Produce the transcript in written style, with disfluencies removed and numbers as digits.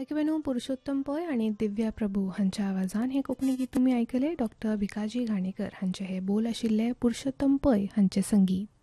ऐकवेनो पुरुषोत्तम पै आणि दिव्या प्रभू हांच्या आवाजान हे कोंकणी गीत तुम्ही ऐकले. डॉक्टर भिकाजी घाणेकर हांचे हे बोल आशिल्ले पुरुषोत्तम पै हांचे संगीत.